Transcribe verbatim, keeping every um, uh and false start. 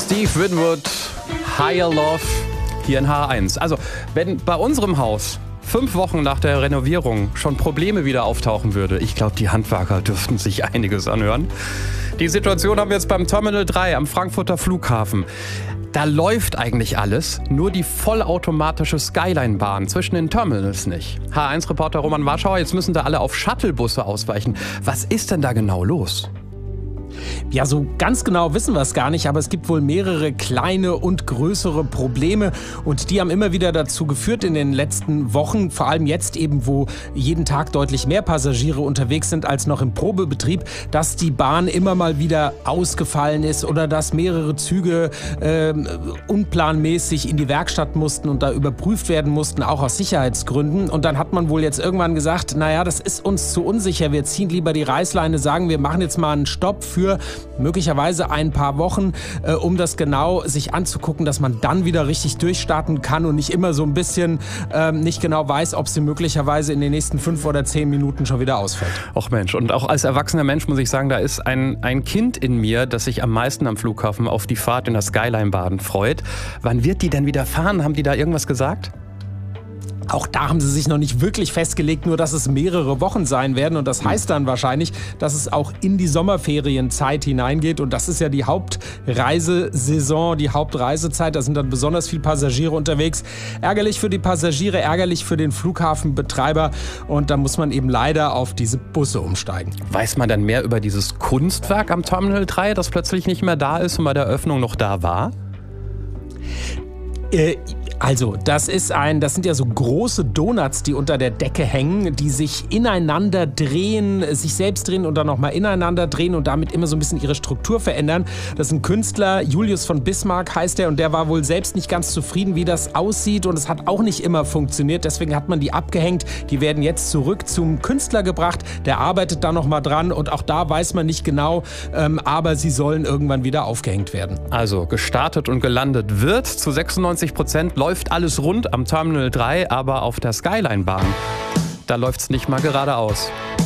Steve Winwood, Higher Love, hier in H eins. Also, wenn bei unserem Haus fünf Wochen nach der Renovierung schon Probleme wieder auftauchen würde, ich glaube, die Handwerker dürften sich einiges anhören. Die Situation haben wir jetzt beim Terminal drei am Frankfurter Flughafen. Da läuft eigentlich alles, nur die vollautomatische Skyline-Bahn zwischen den Terminals nicht. H eins-Reporter Roman Warschauer, jetzt müssen da alle auf Shuttlebusse ausweichen. Was ist denn da genau los? Ja, so ganz genau wissen wir es gar nicht, aber es gibt wohl mehrere kleine und größere Probleme und die haben immer wieder dazu geführt in den letzten Wochen, vor allem jetzt eben, wo jeden Tag deutlich mehr Passagiere unterwegs sind als noch im Probebetrieb, dass die Bahn immer mal wieder ausgefallen ist oder dass mehrere Züge äh, unplanmäßig in die Werkstatt mussten und da überprüft werden mussten, auch aus Sicherheitsgründen. Und dann hat man wohl jetzt irgendwann gesagt, naja, das ist uns zu unsicher, wir ziehen lieber die Reißleine, sagen, wir machen jetzt mal einen Stopp für möglicherweise ein paar Wochen, äh, um das genau sich anzugucken, dass man dann wieder richtig durchstarten kann und nicht immer so ein bisschen ähm, nicht genau weiß, ob sie möglicherweise in den nächsten fünf oder zehn Minuten schon wieder ausfällt. Och Mensch, und auch als erwachsener Mensch muss ich sagen, da ist ein, ein Kind in mir, das sich am meisten am Flughafen auf die Fahrt in der Skyline-Bahn freut. Wann wird die denn wieder fahren? Haben die da irgendwas gesagt? Auch da haben sie sich noch nicht wirklich festgelegt, nur dass es mehrere Wochen sein werden. Und das heißt dann wahrscheinlich, dass es auch in die Sommerferienzeit hineingeht. Und das ist ja die Hauptreisesaison, die Hauptreisezeit. Da sind dann besonders viele Passagiere unterwegs. Ärgerlich für die Passagiere, ärgerlich für den Flughafenbetreiber. Und da muss man eben leider auf diese Busse umsteigen. Weiß man dann mehr über dieses Kunstwerk am Terminal drei, das plötzlich nicht mehr da ist und bei der Eröffnung noch da war? Äh, Also, das ist ein, das sind ja so große Donuts, die unter der Decke hängen, die sich ineinander drehen, sich selbst drehen und dann nochmal ineinander drehen und damit immer so ein bisschen ihre Struktur verändern. Das ist ein Künstler, Julius von Bismarck heißt er, und der war wohl selbst nicht ganz zufrieden, wie das aussieht, und es hat auch nicht immer funktioniert. Deswegen hat man die abgehängt. Die werden jetzt zurück zum Künstler gebracht. Der arbeitet da nochmal dran und auch da weiß man nicht genau, ähm, aber sie sollen irgendwann wieder aufgehängt werden. Also gestartet und gelandet wird. Zu sechsundneunzig Prozent läuft alles rund am Terminal drei, aber auf der Skyline-Bahn, da läuft's nicht mal geradeaus.